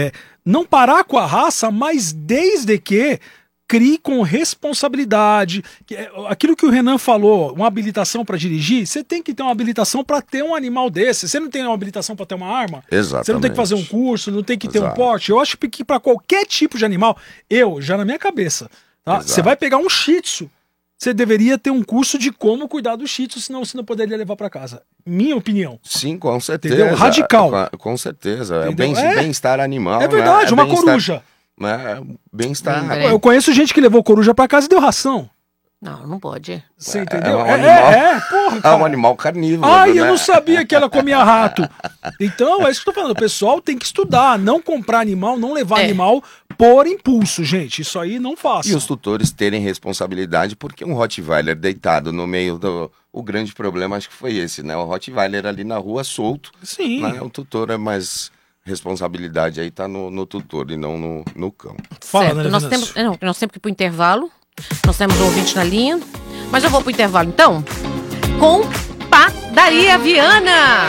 Speaker 4: não parar com a raça, mas desde que crie com responsabilidade. Aquilo que o Renan falou, uma habilitação para dirigir, você tem que ter uma habilitação para ter um animal desse. Você não tem uma habilitação para ter uma arma?
Speaker 5: Exatamente.
Speaker 4: Você não tem que fazer um curso, não tem que ter um
Speaker 5: Exato.
Speaker 4: porte. Eu acho que para qualquer tipo de animal, já na minha cabeça, tá?
Speaker 5: Exato.
Speaker 4: Você vai pegar um shih tzu, você deveria ter um curso de como cuidar do shih tzu, senão você não poderia levar para casa. Minha opinião.
Speaker 5: Sim, com certeza.
Speaker 4: Entendeu? Radical.
Speaker 5: Com certeza.
Speaker 4: Entendeu?
Speaker 5: Bem-estar animal.
Speaker 4: É verdade,
Speaker 5: né?
Speaker 4: uma
Speaker 5: Bem-estar-
Speaker 4: coruja.
Speaker 5: Né? Bem-estar.
Speaker 1: Peraí.
Speaker 4: Eu conheço gente que levou coruja para casa e deu ração.
Speaker 1: Não, não pode.
Speaker 4: Você entendeu?
Speaker 5: um animal.
Speaker 4: Porra,
Speaker 5: É
Speaker 4: cara.
Speaker 5: um animal carnívoro.
Speaker 4: Ai,
Speaker 5: né?
Speaker 4: eu não sabia que ela comia rato. Então, é isso que eu tô falando. O pessoal tem que estudar, não comprar animal, não levar
Speaker 1: É.
Speaker 4: animal por impulso, gente. Isso aí não faça.
Speaker 5: E os tutores terem responsabilidade, porque um Rottweiler deitado no meio do... O grande problema acho que foi esse, né? O Rottweiler ali na rua solto.
Speaker 4: Sim.
Speaker 5: Né? O tutor é mais... Responsabilidade aí tá no tutor e não no cão.
Speaker 4: Fala,
Speaker 1: Certo.
Speaker 4: Dona
Speaker 1: Nós
Speaker 4: Venâncio.
Speaker 1: temos que ir pro intervalo. Nós temos um ouvinte na linha. Mas eu vou pro intervalo, então, com Padaria Viana.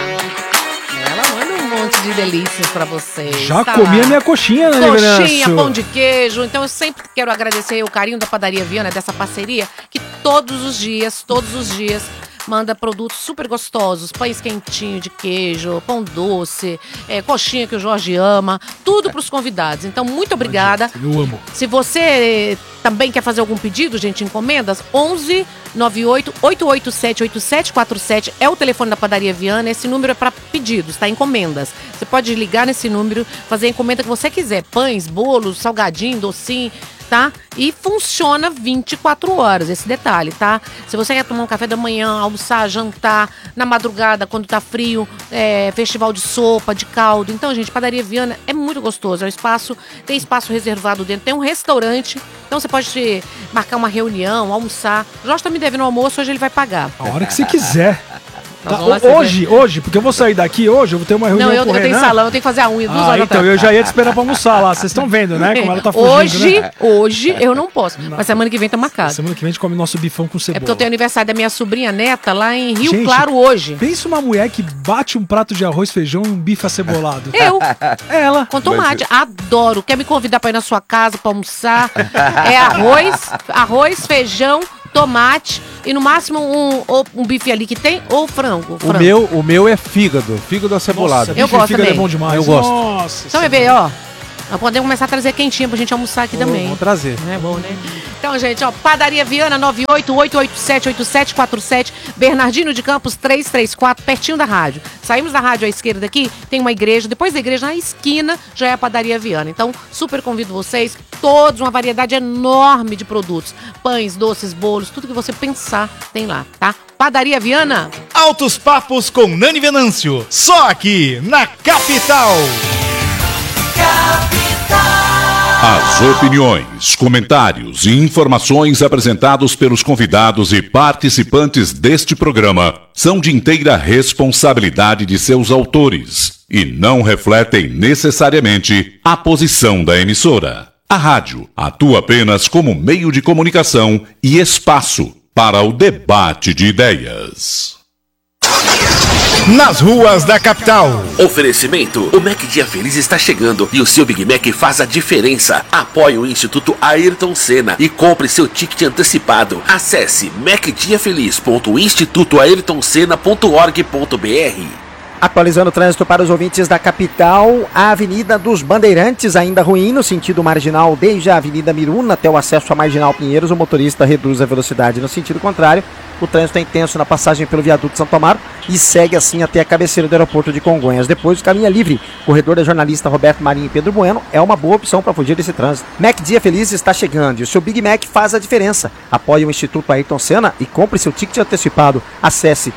Speaker 1: Ela manda um monte de delícias pra vocês.
Speaker 4: Já
Speaker 1: tá
Speaker 4: comi
Speaker 1: lá.
Speaker 4: a minha coxinha, né,
Speaker 1: Coxinha,
Speaker 4: Venâncio?
Speaker 1: pão de queijo. Então eu sempre quero agradecer o carinho da Padaria Viana, dessa parceria, que todos os dias, manda produtos super gostosos, pães quentinhos de queijo, pão doce, coxinha que o Jorge ama, tudo pros convidados. Então, muito obrigada.
Speaker 4: Eu amo.
Speaker 1: Se você também quer fazer algum pedido, gente, encomendas, 11 98 887 8747 é o telefone da Padaria Viana. Esse número é para pedidos, tá? Encomendas. Você pode ligar nesse número, fazer a encomenda que você quiser. Pães, bolos, salgadinho, docinho, tá? E funciona 24 horas, esse detalhe, tá? Se você quer tomar um café da manhã, almoçar, jantar, na madrugada, quando tá frio, festival de sopa, de caldo. Então, gente, Padaria Viana é muito gostoso. É um espaço, tem espaço reservado dentro, tem um restaurante. Então você pode marcar uma reunião, almoçar. O Jorge tá me devendo um almoço, hoje ele vai pagar.
Speaker 4: A hora que você quiser.
Speaker 1: Nós
Speaker 4: Tá,
Speaker 1: vamos lá receber.
Speaker 4: hoje, porque eu vou sair daqui hoje, eu vou ter uma reunião
Speaker 1: Não, eu
Speaker 4: com o
Speaker 1: tenho
Speaker 4: Renan.
Speaker 1: salão, eu tenho que fazer a unha 2 horas da
Speaker 4: Então,
Speaker 1: tarde.
Speaker 4: eu já ia te esperar pra almoçar lá. Vocês estão vendo, né? Como ela tá fugindo, né?
Speaker 1: Hoje eu não posso. Mas semana que vem tá marcado.
Speaker 4: Semana que vem a gente come nosso bifão com
Speaker 1: É
Speaker 4: cebola.
Speaker 1: porque eu tenho aniversário da minha sobrinha neta lá em Rio
Speaker 4: Gente,
Speaker 1: Claro hoje.
Speaker 4: Pensa uma mulher que bate um prato de arroz, feijão e um bife acebolado.
Speaker 1: Eu,
Speaker 4: É ela.
Speaker 1: com tomate. Adoro. Quer me convidar pra ir na sua casa pra almoçar? É arroz, feijão, tomate e no máximo um bife ali que tem ou frango.
Speaker 3: O meu é fígado acebolado.
Speaker 4: Nossa,
Speaker 1: Eu
Speaker 4: bife
Speaker 1: gosto
Speaker 4: fígado
Speaker 1: também.
Speaker 4: é bom demais.
Speaker 3: Eu gosto.
Speaker 4: Nossa.
Speaker 1: Então, bebê, ó. Nós podemos começar a trazer quentinha pra gente almoçar aqui também.
Speaker 3: Vou trazer.
Speaker 1: É bom, né? Então, gente, ó, Padaria Viana 988878747, Bernardino de Campos 334, pertinho da rádio. Saímos da rádio à esquerda aqui, tem uma igreja, depois da igreja na esquina já é a Padaria Viana. Então, super convido vocês, todos, uma variedade enorme de produtos, pães, doces, bolos, tudo que você pensar tem lá, tá? Padaria Viana.
Speaker 8: Altos Papos com Nani Venâncio, só aqui na Capital.
Speaker 9: Capital.
Speaker 2: As opiniões, comentários e informações apresentados pelos convidados e participantes deste programa são de inteira responsabilidade de seus autores e não refletem necessariamente a posição da emissora. A rádio atua apenas como meio de comunicação e espaço para o debate de ideias.
Speaker 8: Nas ruas da capital.
Speaker 9: Oferecimento: o Mac Dia Feliz está chegando e o seu Big Mac faz a diferença. Apoie o Instituto Ayrton Senna e compre seu ticket antecipado. Acesse macdiafeliz.institutoayrtonsenna.org.br.
Speaker 10: Atualizando o trânsito para os ouvintes da capital, a Avenida dos Bandeirantes ainda ruim no sentido marginal, desde a Avenida Miruna até o acesso à Marginal Pinheiros. O motorista reduz a velocidade no sentido contrário. O trânsito é intenso na passagem pelo viaduto Santo Amaro e segue assim até a cabeceira do aeroporto de Congonhas. Depois o caminho é livre. Corredor da jornalista Roberto Marinho e Pedro Bueno é uma boa opção para fugir desse trânsito. Mac Dia Feliz está chegando e o seu Big Mac faz a diferença. Apoie o Instituto Ayrton Senna e compre seu ticket antecipado. Acesse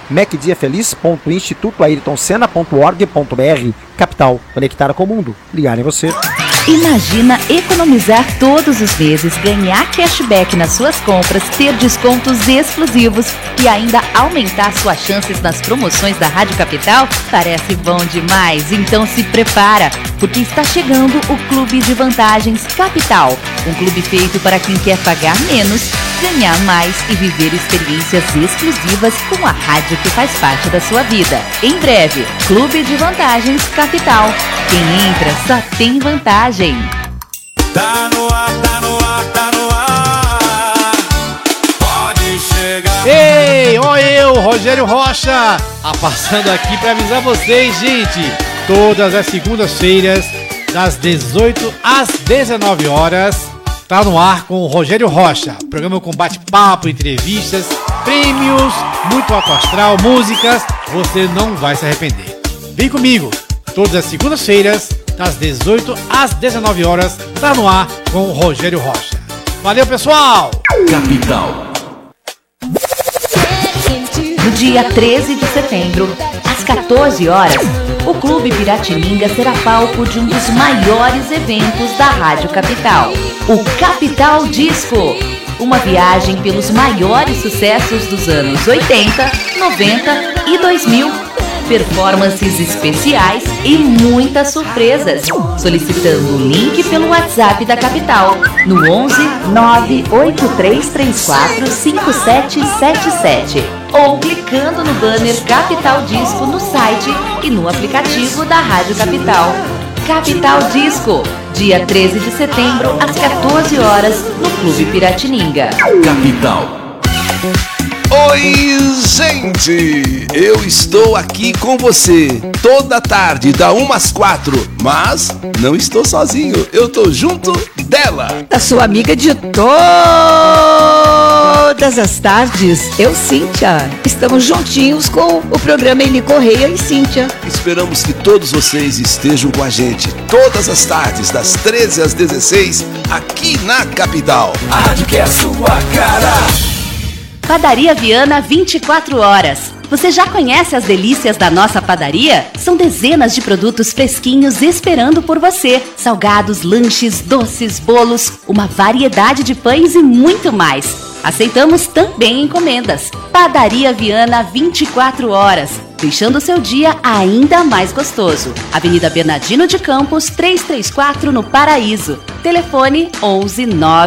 Speaker 10: macdiafeliz.institutoayrtonsenna.org.br. Capital, conectar com o mundo, ligar em você.
Speaker 11: Imagina economizar todos os meses, ganhar cashback nas suas compras, ter descontos exclusivos e ainda aumentar suas chances nas promoções da Rádio Capital? Parece bom demais, então se prepara, porque está chegando o Clube de Vantagens Capital, um clube feito para quem quer pagar menos, ganhar mais e viver experiências exclusivas com a rádio que faz parte da sua vida. Em breve, Clube de Vantagens Capital. Quem entra só tem vantagem.
Speaker 12: Tá no ar, tá no ar, tá no ar. Pode chegar.
Speaker 8: Ei, ó eu, Rogério Rocha, passando aqui para avisar vocês, gente. Todas as segundas-feiras, das 18 às 19 horas, tá no ar com o Rogério Rocha. Programa com bate-papo, entrevistas, prêmios, muito alto astral, músicas. Você não vai se arrepender. Vem comigo, todas as segundas-feiras, das 18 às 19 horas, tá no ar com o Rogério Rocha. Valeu, pessoal!
Speaker 2: Capital.
Speaker 11: No dia 13 de setembro, às 14 horas, o Clube Piratininga será palco de um dos maiores eventos da Rádio Capital, o Capital Disco. Uma viagem pelos maiores sucessos dos anos 80, 90 e 2000. Performances especiais e muitas surpresas. Solicitando o link pelo WhatsApp da Capital no 11 98334 5777 ou clicando no banner Capital Disco no site e no aplicativo da Rádio Capital. Capital Disco, dia 13 de setembro às 14 horas no Clube Piratininga.
Speaker 2: Capital.
Speaker 13: Oi, gente! Eu estou aqui com você toda tarde, da 1 às 4. Mas não estou sozinho, eu tô junto dela.
Speaker 14: Da sua amiga de todas as tardes, eu, Cíntia. Estamos juntinhos com o programa Eli Correia e Cíntia.
Speaker 13: Esperamos que todos vocês estejam com a gente todas as tardes, das 13 às 16, aqui na Capital.
Speaker 12: A rádio que é a sua cara.
Speaker 11: Padaria Viana 24 horas. Você já conhece as delícias da nossa padaria? São dezenas de produtos fresquinhos esperando por você. Salgados, lanches, doces, bolos, uma variedade de pães e muito mais. Aceitamos também encomendas. Padaria Viana 24 horas. Deixando o seu dia ainda mais gostoso. Avenida Bernardino de Campos, 334 no Paraíso. Telefone 11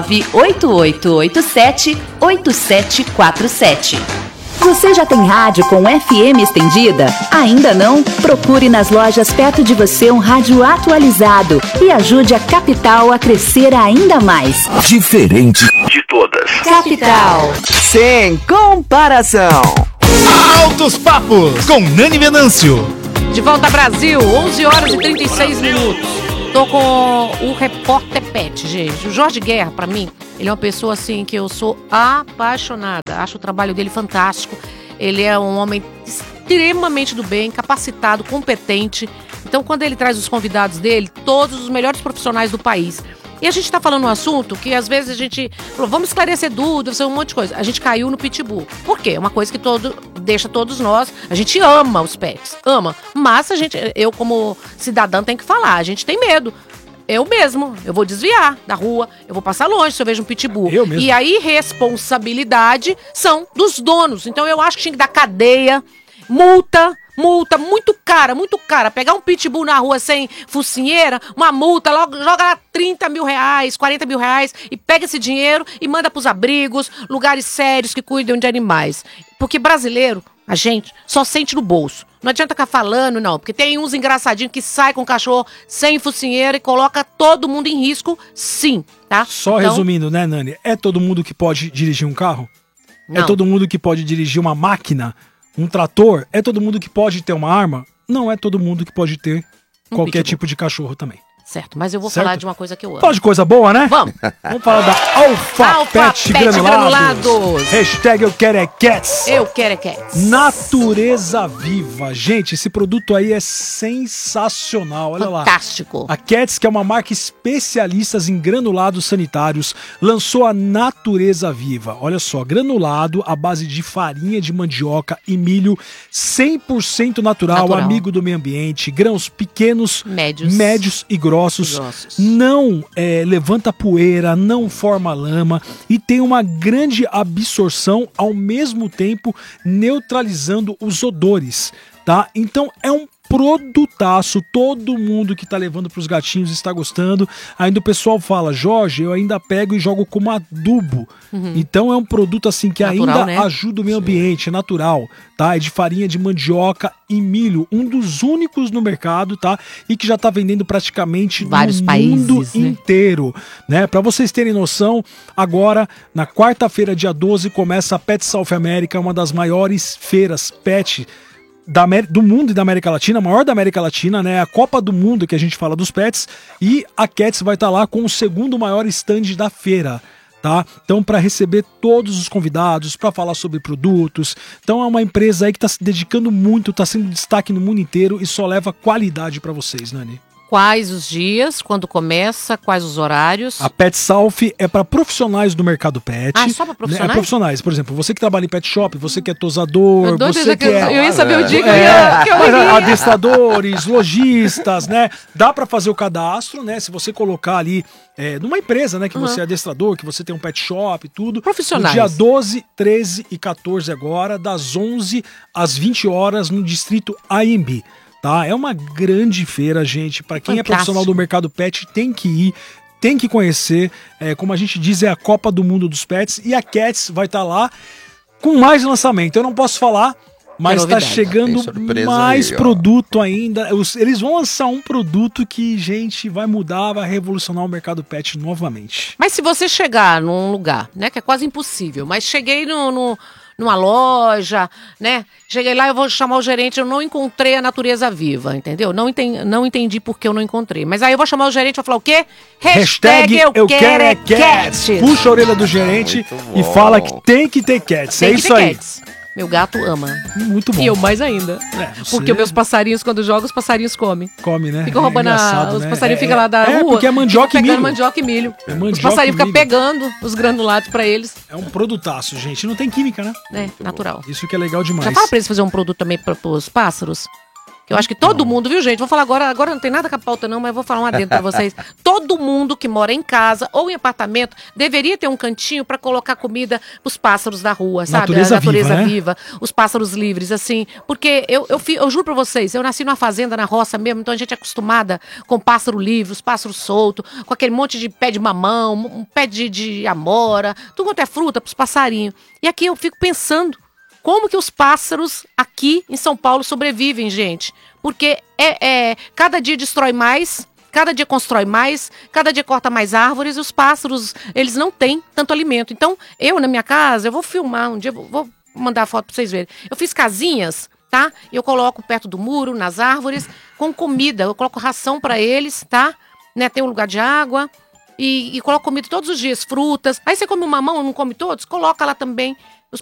Speaker 11: 98887 8747. Você já tem rádio com FM estendida? Ainda não? Procure nas lojas perto de você um rádio atualizado e ajude a Capital a crescer ainda mais.
Speaker 2: Diferente de todas.
Speaker 11: Capital.
Speaker 10: Sem comparação.
Speaker 8: Altos Papos com Nani Venâncio.
Speaker 1: De volta ao Brasil, 11 horas e 36 minutos. Tô com o repórter Pet, gente. O Jorge Guerra, pra mim, ele é uma pessoa assim que eu sou apaixonada. Acho o trabalho dele fantástico. Ele é um homem extremamente do bem, capacitado, competente. Então, quando ele traz os convidados dele, todos os melhores profissionais do país. E a gente tá falando um assunto que às vezes a gente falou, vamos esclarecer dúvidas, um monte de coisa. A gente caiu no pitbull. Por quê? É uma coisa que deixa todos nós, a gente ama os pets, ama. Mas eu como cidadã tenho que falar, a gente tem medo. Eu mesmo, eu vou desviar da rua, eu vou passar longe se eu vejo um pitbull.
Speaker 4: Eu mesmo.
Speaker 1: E a irresponsabilidade são dos donos. Então eu acho que tinha que dar cadeia, multa muito cara. Pegar um pitbull na rua sem focinheira, uma multa, logo joga lá 30 mil reais, 40 mil reais e pega esse dinheiro e manda pros abrigos, lugares sérios que cuidam de animais. Porque brasileiro, a gente só sente no bolso. Não adianta ficar falando, não. Porque tem uns engraçadinhos que saem com o cachorro sem focinheira e coloca todo mundo em risco, sim, tá?
Speaker 4: Só
Speaker 1: Então,
Speaker 4: resumindo, né, Nani? É todo mundo que pode dirigir um carro?
Speaker 1: Não.
Speaker 4: É todo mundo que pode dirigir uma máquina? Um trator? É todo mudo que pode ter uma arma? Não é todo mundo que pode ter qualquer tipo de cachorro também.
Speaker 1: Certo, mas eu vou
Speaker 4: Certo?
Speaker 1: falar de uma coisa que eu amo.
Speaker 4: Fala de coisa boa, né?
Speaker 1: Vamos.
Speaker 4: Vamos falar da Alpha Pet Granulados. Hashtag Eu Quero é Cats.
Speaker 1: Eu quero é cats.
Speaker 4: Natureza viva. Gente, esse produto aí é sensacional. Olha lá.
Speaker 1: Fantástico.
Speaker 4: A Cats, que é uma marca especialista em granulados sanitários, lançou a Natureza Viva. Olha só, granulado à base de farinha de mandioca e milho 100% natural, amigo do meio ambiente, grãos pequenos, médios e grossos. Não levanta poeira, não forma lama e tem uma grande absorção, ao mesmo tempo neutralizando os odores, tá? Então é um produtaço, todo mundo que tá levando pros gatinhos está gostando. Ainda o pessoal fala, Jorge, eu ainda pego e jogo como adubo. Então é um produto assim que
Speaker 1: Natural,
Speaker 4: ainda
Speaker 1: né?
Speaker 4: ajuda o meio ambiente, é natural, tá? É de farinha de mandioca e milho, um dos únicos no mercado, tá? E que já tá vendendo praticamente
Speaker 1: Vários
Speaker 4: no
Speaker 1: países,
Speaker 4: mundo
Speaker 1: né?
Speaker 4: inteiro, né? Pra vocês terem noção, agora, na quarta-feira, dia 12, começa a Pet South America, uma das maiores feiras pet do mundo e da América Latina, a maior da América Latina, né? A Copa do Mundo que a gente fala dos pets, e a Cats vai estar lá com o segundo maior stand da feira, tá? Então, para receber todos os convidados, para falar sobre produtos. Então, é uma empresa aí que está se dedicando muito, está sendo destaque no mundo inteiro e só leva qualidade para vocês, Nani.
Speaker 1: Quais os dias, quando começa, quais os horários?
Speaker 4: A Pet South é para profissionais do mercado pet.
Speaker 1: Ah, só para profissionais?
Speaker 4: É profissionais. Por exemplo, você que trabalha em pet shop, você que é tosador, você que é...
Speaker 1: Eu ia saber o dia que eu
Speaker 4: mas
Speaker 1: iria.
Speaker 4: adestradores, lojistas, né? Dá para fazer o cadastro, né? Se você colocar ali numa empresa, né? Que você é adestrador, que você tem um pet shop e tudo.
Speaker 1: Profissionais.
Speaker 4: No dia 12, 13 e 14 agora, das 11 às 20 horas no distrito AMB. Tá? É uma grande feira, gente. Para quem é profissional do mercado pet, tem que ir, tem que conhecer. Como a gente diz, é a Copa do Mundo dos Pets. E a Cats vai estar lá com mais lançamento. Eu não posso falar, mas está chegando mais produto ainda. Eles vão lançar um produto que, gente, vai mudar, vai revolucionar o mercado pet novamente.
Speaker 1: Mas se você chegar num lugar, né, que é quase impossível, mas cheguei numa loja, né? Cheguei lá, eu vou chamar o gerente, eu não encontrei a Natureza Viva, entendeu? Não entendi por que eu não encontrei. Mas aí eu vou chamar o gerente e vou falar o quê?
Speaker 4: Hashtag Eu Quero é Cats. Puxa a orelha do gerente e fala que tem que ter cats. É isso aí.
Speaker 1: Cats. Meu gato ama.
Speaker 4: Muito bom.
Speaker 1: E eu mais ainda. Porque os meus passarinhos, quando jogam, os passarinhos comem.
Speaker 4: Come, né?
Speaker 1: Ficam roubando os passarinhos, ficam lá da rua.
Speaker 4: Porque é mandioca e milho.
Speaker 1: Mandioca e milho. Os
Speaker 4: mandioca
Speaker 1: passarinhos
Speaker 4: e
Speaker 1: ficam
Speaker 4: milho.
Speaker 1: pegando os granulados pra eles.
Speaker 4: É um produtaço, gente. Não tem química, né?
Speaker 1: É, natural.
Speaker 4: Isso que é legal demais.
Speaker 1: Já fala pra eles fazer um produto também pros pássaros? Que eu acho que todo mundo, viu, gente? Vou falar agora não tem nada com a pauta não, mas eu vou falar um adendo pra vocês. Todo mundo que mora em casa ou em apartamento deveria ter um cantinho pra colocar comida pros pássaros da rua, sabe?
Speaker 4: Natureza
Speaker 1: A natureza
Speaker 4: viva, né?
Speaker 1: viva, os pássaros livres, assim. Porque eu juro pra vocês, eu nasci numa fazenda, na roça mesmo, então a gente é acostumada com pássaro livre, os pássaros soltos, com aquele monte de pé de mamão, um pé de amora, tudo quanto é fruta pros passarinhos. E aqui eu fico pensando, como que os pássaros aqui em São Paulo sobrevivem, gente? Porque cada dia destrói mais, cada dia constrói mais, cada dia corta mais árvores e os pássaros, eles não têm tanto alimento. Então, eu na minha casa, eu vou filmar um dia, vou mandar a foto pra vocês verem. Eu fiz casinhas, tá? E eu coloco perto do muro, nas árvores, com comida. Eu coloco ração pra eles, tá? Né? Tem um lugar de água. E coloco comida todos os dias, frutas. Aí você come um mamão, não come todos? Coloca lá também.